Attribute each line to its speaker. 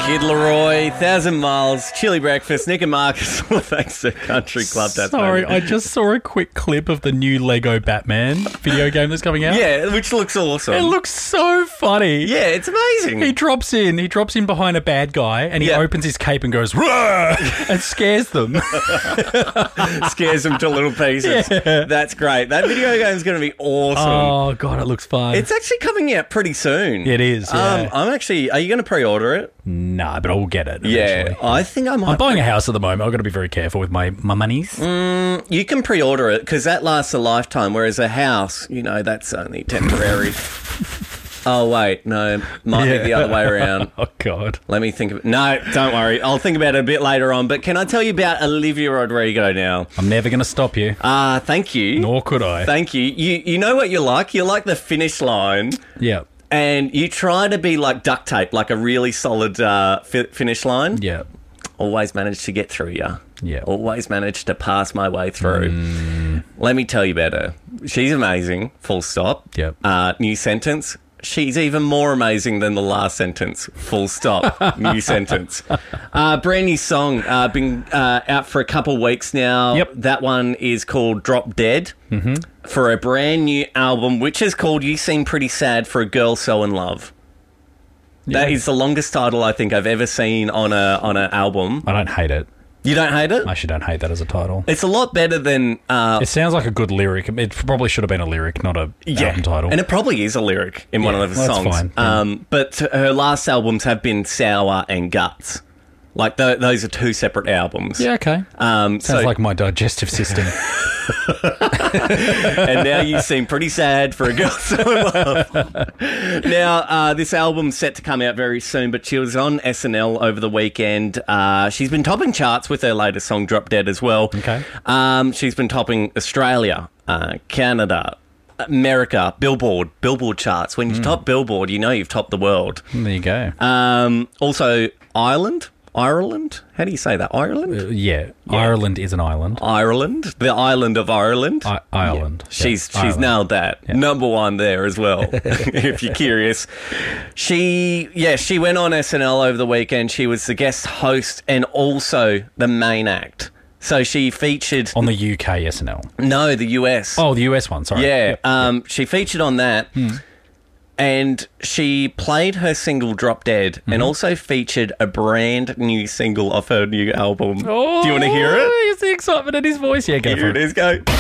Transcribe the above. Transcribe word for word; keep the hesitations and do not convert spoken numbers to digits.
Speaker 1: Kid Leroy, Thousand Miles, Chili Breakfast, Nick and Marcus, all thanks to Country Club.
Speaker 2: Sorry, I just saw a quick clip of the new Lego Batman video game that's coming out.
Speaker 1: Yeah, which looks awesome.
Speaker 2: It looks so funny.
Speaker 1: Yeah, it's amazing.
Speaker 2: He drops in, he drops in behind a bad guy and he
Speaker 1: Yeah.
Speaker 2: opens his cape and goes, "Roar!" and scares them.
Speaker 1: Scares them to little pieces.
Speaker 2: Yeah.
Speaker 1: That's great. That video game's going to be awesome.
Speaker 2: Oh, God, it looks fun.
Speaker 1: It's actually coming out pretty soon.
Speaker 2: It is, yeah.
Speaker 1: Um, I'm actually... Are you going to pre-order it?
Speaker 2: Nah, but I'll get it
Speaker 1: Yeah,
Speaker 2: eventually.
Speaker 1: I think I might...
Speaker 2: I'm buying a house at the moment. I've got to be very careful with my, my monies.
Speaker 1: Mm, you can pre-order it because that lasts a lifetime, whereas a house, you know, that's only temporary. Oh, wait, no, might
Speaker 2: Yeah.
Speaker 1: be the other way around.
Speaker 2: Oh, God.
Speaker 1: Let me think of it. No, don't worry. I'll think about it a bit later on. But can I tell you about Olivia Rodrigo now?
Speaker 2: I'm never going to stop you.
Speaker 1: Ah, uh, thank you.
Speaker 2: Nor could I.
Speaker 1: Thank you. You you know what you're like? You're like the finish line.
Speaker 2: Yeah.
Speaker 1: And you try to be like duct tape, like a really solid uh, fi- finish line.
Speaker 2: Yeah.
Speaker 1: Always managed to get through you.
Speaker 2: Yeah.
Speaker 1: Always managed to pass my way through.
Speaker 2: Mm.
Speaker 1: Let me tell you about her. She's amazing, full stop.
Speaker 2: Yep.
Speaker 1: Uh, new sentence. She's even more amazing than the last sentence. Full stop. New sentence. Uh, brand new song. Uh, been uh, out for a couple weeks now.
Speaker 2: Yep.
Speaker 1: That one is called Drop Dead. Mm-hmm. For a brand new album, which is called You Seem Pretty Sad for a Girl So in Love.
Speaker 2: Yeah.
Speaker 1: That is the longest title I think I've ever seen on a on an album.
Speaker 2: I don't hate it.
Speaker 1: You don't hate it?
Speaker 2: I actually don't hate that as a title.
Speaker 1: It's a lot better than... Uh,
Speaker 2: It sounds like a good lyric. It probably should have been a lyric, not a
Speaker 1: yeah,
Speaker 2: album title.
Speaker 1: and it probably is a lyric in one
Speaker 2: Yeah,
Speaker 1: of the
Speaker 2: well, that's
Speaker 1: songs.
Speaker 2: fine, yeah.
Speaker 1: Um, but her last albums have been Sour and Guts. Like, th- those are two separate albums.
Speaker 2: Yeah, okay.
Speaker 1: Um,
Speaker 2: Sounds
Speaker 1: so,
Speaker 2: like my digestive system.
Speaker 1: and now you seem pretty sad for a girl so in love. Now, uh, this album's set to come out very soon, but she was on S N L over the weekend. Uh, she's been topping charts with her latest song, Drop Dead, as well.
Speaker 2: Okay.
Speaker 1: Um, she's been topping Australia, uh, Canada, America, Billboard, Billboard charts. When you
Speaker 2: Mm.
Speaker 1: top Billboard, you know you've topped the world.
Speaker 2: There you go.
Speaker 1: Um, also, Ireland. Ireland? How do you say that? Ireland?
Speaker 2: Uh, yeah. Ireland is an island.
Speaker 1: Ireland, the island of Ireland.
Speaker 2: I- Ireland.
Speaker 1: Yeah. She's
Speaker 2: Yeah,
Speaker 1: she's
Speaker 2: Ireland.
Speaker 1: nailed that.
Speaker 2: Yeah.
Speaker 1: Number one there as well. If you're curious, she yeah she went on S N L over the weekend. She was the guest host and also the main act. So she featured
Speaker 2: On the U K S N L.
Speaker 1: no the U S.
Speaker 2: Oh, the U S one, sorry.
Speaker 1: yeah,
Speaker 2: Yep.
Speaker 1: um, she featured on that. And she played her single Drop Dead
Speaker 2: Mm-hmm.
Speaker 1: and also featured a brand new single off her new album.
Speaker 2: Oh,
Speaker 1: Do you want to hear it?
Speaker 2: Here's the excitement in his voice. Yeah, go
Speaker 1: Here
Speaker 2: for
Speaker 1: it
Speaker 2: it.
Speaker 1: is, go.